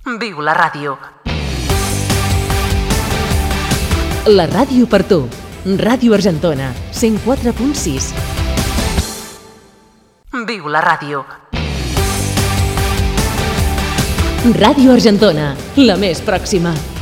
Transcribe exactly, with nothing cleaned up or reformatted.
Viu la ràdio. La ràdio per tu. Ràdio Argentona, cent quatre punt sis. Viu la ràdio. Ràdio Argentona, la més pròxima.